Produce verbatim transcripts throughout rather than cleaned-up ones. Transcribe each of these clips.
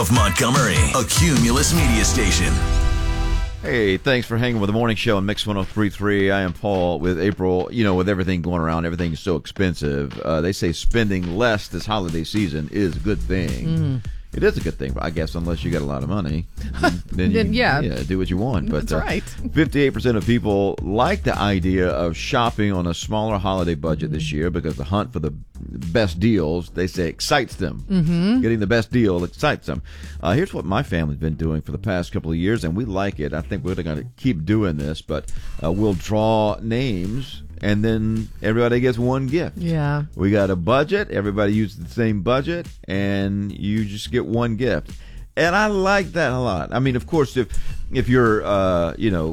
of Montgomery, a Cumulus media station. Hey, thanks for hanging with the morning show on Mix one oh three point three. I am Paul with April. You know, with everything going around, everything's so expensive. Uh, they say spending less this holiday season is a good thing. Mm. It is a good thing, I guess, unless you got a lot of money. Then, then you then, yeah. yeah, do what you want. But, That's right. Uh, fifty-eight percent of people like the idea of shopping on a smaller holiday budget mm-hmm. this year because the hunt for the best deals, they say, excites them. Mm-hmm. Getting the best deal excites them. Uh, here's what my family's been doing for the past couple of years, and we like it. I think we're going to keep doing this, but uh, we'll draw names, and then everybody gets one gift. Yeah. We got a budget. Everybody uses the same budget, and you just get one gift. And I like that a lot. I mean, of course, if if you're, uh, you know,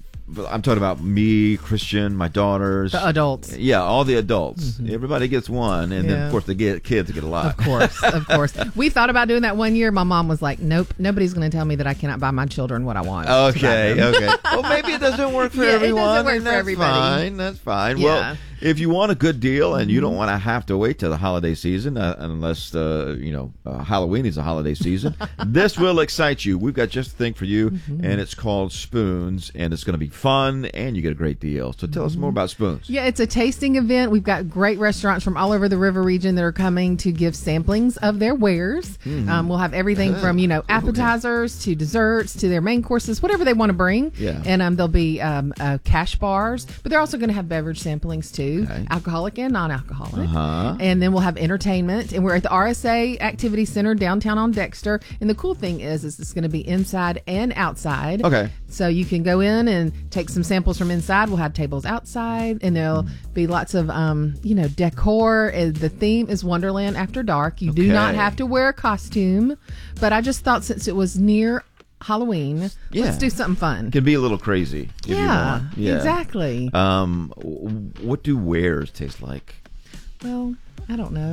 I'm talking about me, Christian, my daughters. The adults. Yeah, all the adults. Mm-hmm. Everybody gets one, and yeah. then, of course, the get, kids get a lot. Of course, of course. We thought about doing that one year. My mom was like, nope, nobody's going to tell me that I cannot buy my children what I want. Okay, okay. Well, maybe it doesn't work for yeah, everyone. It doesn't work and for that's everybody. fine. That's fine. Yeah. Well, if you want a good deal and you don't want to have to wait till the holiday season, uh, unless, uh, you know, uh, Halloween is a holiday season, this will excite you. We've got just the thing for you, mm-hmm. and it's called Spoons, and it's going to be fun, and you get a great deal. So tell mm-hmm. us more about Spoons. Yeah, it's a tasting event. We've got great restaurants from all over the river region that are coming to give samplings of their wares. Mm-hmm. Um, we'll have everything from, you know, appetizers okay. to desserts to their main courses, whatever they want to bring. Yeah. And um, there'll be um, uh, cash bars, but they're also going to have beverage samplings, too. Okay. Alcoholic and non-alcoholic. Uh-huh. And then we'll have entertainment. And we're at the R S A Activity Center downtown on Dexter. And the cool thing is, is it's going to be inside and outside. Okay. So you can go in and take some samples from inside. We'll have tables outside. And there'll mm. be lots of, um, you know, decor. The theme is Wonderland After Dark. You okay. do not have to wear a costume. But I just thought since it was near Halloween, yeah. let's do something fun. It can be a little crazy if yeah, you want. Yeah, exactly. Um, what do wares taste like? Well, I don't know.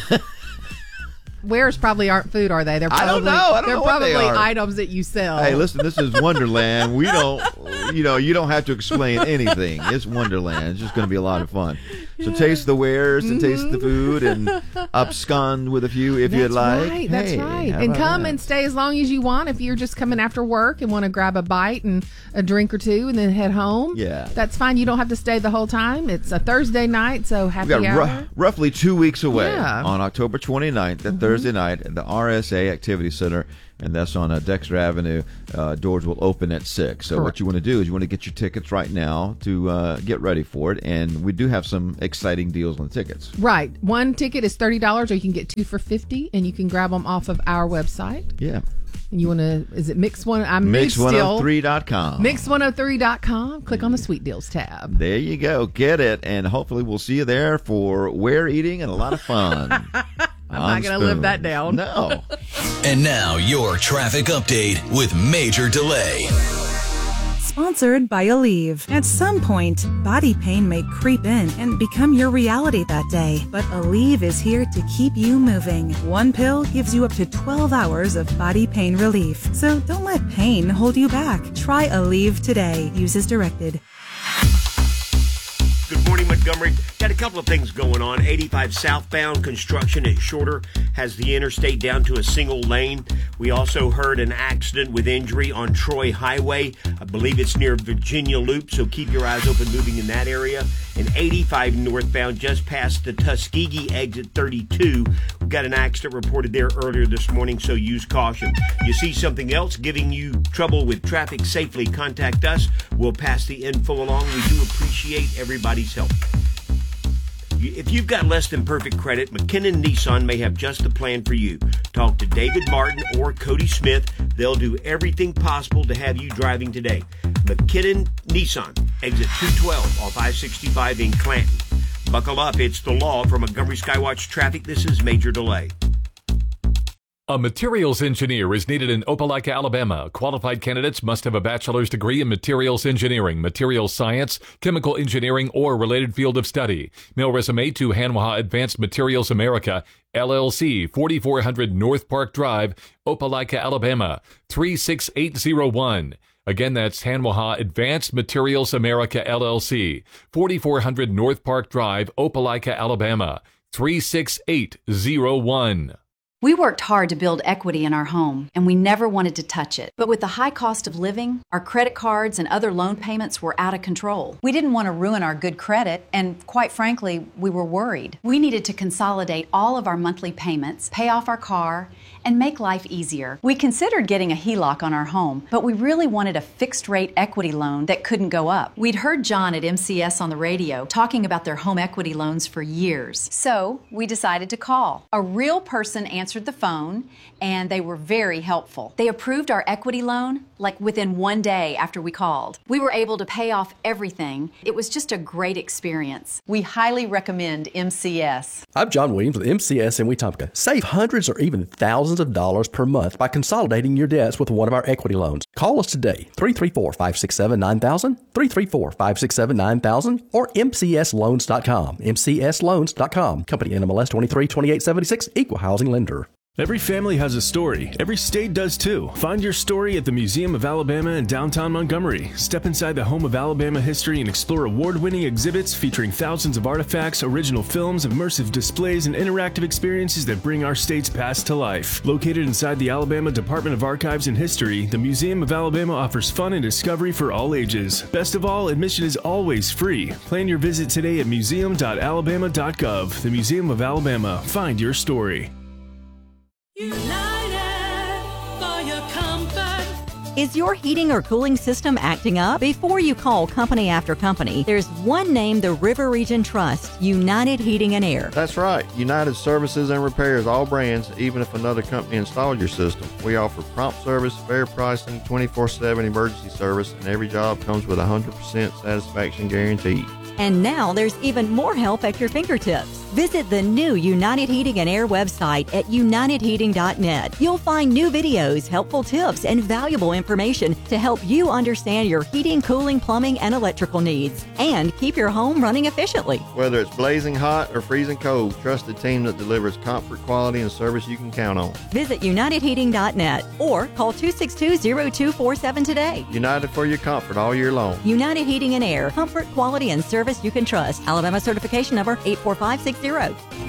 Wares probably aren't food, are they? They're probably, I don't know. I don't they're know probably what they are. items that you sell. Hey, listen, this is Wonderland. We don't, you know, you don't have to explain anything. It's Wonderland. It's just going to be a lot of fun. So yeah. taste the wares and mm-hmm. taste the food and abscond with a few if that's you'd like. Right, hey, that's right. And come that? and stay as long as you want. If you're just coming after work and want to grab a bite and a drink or two and then head home, yeah, that's fine. You don't have to stay the whole time. It's a Thursday night, so happy we got hour. R- roughly two weeks away yeah. on October twenty-ninth, that mm-hmm. Thursday night at the R S A Activity Center, and that's on uh, Dexter Avenue. Uh, doors will open at six. So Correct. What you want to do is you want to get your tickets right now to uh, get ready for it, and we do have some exciting deals on the tickets. Right. One ticket is thirty dollars, or you can get two for fifty dollars, and you can grab them off of our website. Yeah. And you want to, is it Mix One? I'm Mix one oh three dot com. Mix one oh three dot com. Click on the Sweet Deals tab. There you go. Get it, and hopefully we'll see you there for ware eating and a lot of fun. I'm not going to live that down. No. And now your traffic update with Major Delay. Sponsored by Aleve. At some point, body pain may creep in and become your reality that day. But Aleve is here to keep you moving. One pill gives you up to twelve hours of body pain relief. So don't let pain hold you back. Try Aleve today. Use as directed. Good morning, Montgomery. Got a couple of things going on. eighty-five southbound construction at Shorter has the interstate down to a single lane. We also heard an accident with injury on Troy Highway. I believe it's near Virginia Loop, so keep your eyes open moving in that area. And eighty-five northbound just past the Tuskegee exit thirty-two. We've got an accident reported there earlier this morning, so use caution. You see something else giving you trouble with traffic safely, contact us. We'll pass the info along. We do appreciate everybody's help. If you've got less than perfect credit, McKinnon Nissan may have just the plan for you. Talk to David Martin or Cody Smith. They'll do everything possible to have you driving today. McKinnon Nissan, exit two twelve off I sixty-five in Clanton. Buckle up, it's the law. From Montgomery Skywatch Traffic, this is Major Delay. A materials engineer is needed in Opelika, Alabama. Qualified candidates must have a bachelor's degree in materials engineering, materials science, chemical engineering, or related field of study. Mail resume to Hanwha Advanced Materials America, L L C, forty-four hundred North Park Drive, Opelika, Alabama, three six eight zero one. Again, that's Hanwha Advanced Materials America, L L C, forty-four hundred North Park Drive, Opelika, Alabama, three six eight zero one. We worked hard to build equity in our home, and we never wanted to touch it. But with the high cost of living, our credit cards and other loan payments were out of control. We didn't want to ruin our good credit, and quite frankly, we were worried. We needed to consolidate all of our monthly payments, pay off our car, and make life easier. We considered getting a H E L O C on our home, but we really wanted a fixed-rate equity loan that couldn't go up. We'd heard John at M C S on the radio talking about their home equity loans for years. So we decided to call. A real person answered the phone, and they were very helpful. They approved our equity loan like within one day after we called. We were able to pay off everything. It was just a great experience. We highly recommend M C S. I'm John Williams with M C S in Wetumpka. Save hundreds or even thousands of dollars per month by consolidating your debts with one of our equity loans. Call us today, three three four, five six seven, nine thousand, three three four, five six seven, nine thousand, or M C S loans dot com, M C S loans dot com. Company N M L S twenty-three twenty-eight seventy-six, Equal Housing Lender. Every family has a story. Every state does too. Find your story at the Museum of Alabama in downtown Montgomery. Step inside the home of Alabama history and explore award-winning exhibits featuring thousands of artifacts, original films, immersive displays, and interactive experiences that bring our state's past to life. Located inside the Alabama Department of Archives and History, the Museum of Alabama offers fun and discovery for all ages. Best of all, admission is always free. Plan your visit today at museum dot alabama dot gov. The Museum of Alabama. Find your story. United for your comfort. Is your heating or cooling system acting up? Before you call company after company, there's one name the River Region trusts, United Heating and Air. That's right. United services and repairs all brands, even if another company installed your system. We offer prompt service, fair pricing, twenty-four seven emergency service, and every job comes with a one hundred percent satisfaction guarantee. And now there's even more help at your fingertips. Visit the new United Heating and Air website at united heating dot net. You'll find new videos, helpful tips, and valuable information to help you understand your heating, cooling, plumbing, and electrical needs, and keep your home running efficiently. Whether it's blazing hot or freezing cold, trust the team that delivers comfort, quality, and service you can count on. Visit united heating dot net or call two six two, zero two four seven today. United for your comfort all year long. United Heating and Air, comfort, quality, and service you can trust. Alabama certification number eight four five six zero.